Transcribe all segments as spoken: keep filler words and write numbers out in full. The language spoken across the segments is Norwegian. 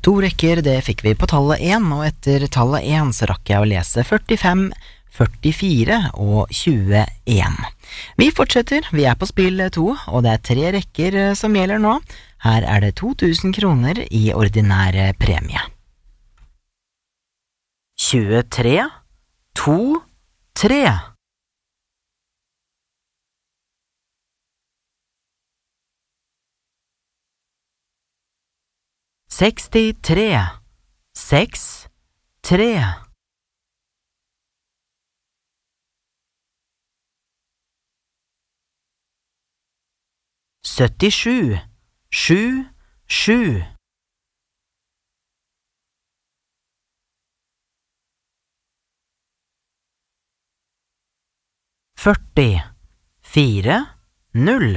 To rekker, det fikk vi på tallet én, og etter tallet én så rakk jeg å lese førtifem, førtifire og tjueen. Vi fortsetter, vi er på spill to, og det er tre rekker som gjelder nå. Her er det to tusen kroner i ordinære premie. tjuetre, to, tre. sekstitre, seks, tre. syttisju, sju, sju. førti, fire, null.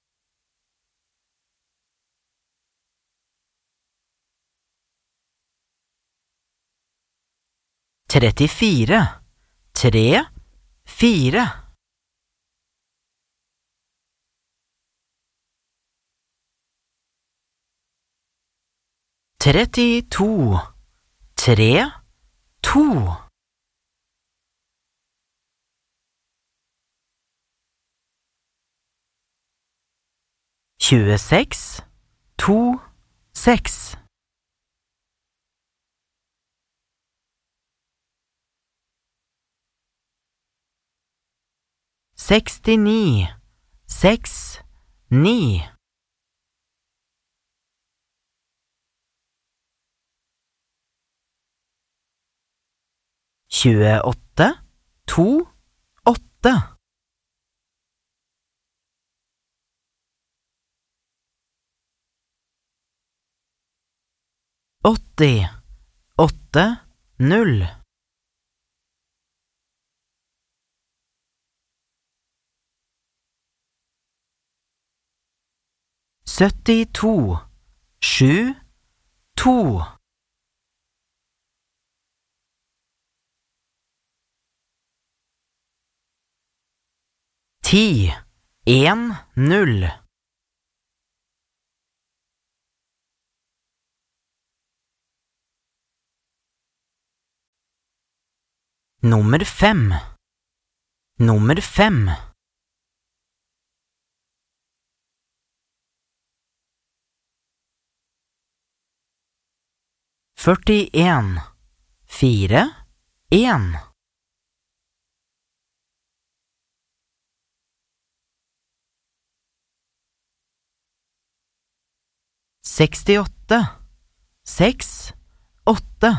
trettifire, tre, fire. trettito, tre, to. tjueseks, to, seks. sekstini, seks, ni. tjueåtte, to, åtte. åtti, åtte, null. syttito, sju, to. ti, en, null. Nummer fem. Nummer fem. førtien, fire, en. sekstiåtte, seks, åtte.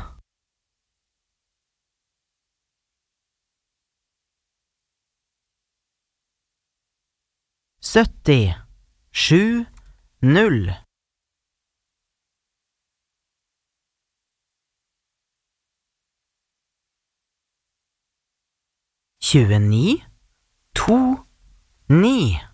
sytti, sju, null. tjueni, to, ni.